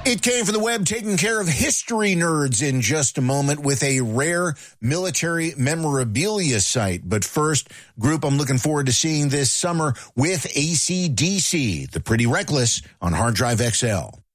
It came from the web, taking care of history nerds in just a moment with a rare military memorabilia site. But first, group I'm looking forward to seeing this summer with AC/DC, the Pretty Reckless on Hard Drive XL.